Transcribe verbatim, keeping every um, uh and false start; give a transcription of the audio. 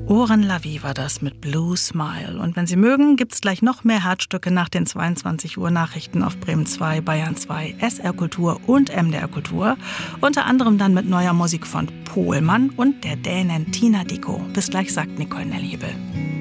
Oren Lavie war das mit Blue Smile. Und wenn Sie mögen, gibt's gleich noch mehr Herzstücke nach den zweiundzwanzig Uhr Nachrichten auf Bremen zwei, Bayern zwei, S R Kultur und M D R Kultur. Unter anderem dann mit neuer Musik von Pohlmann und der Dänin Tina Dickow. Bis gleich, sagt Nicole Nelhebel.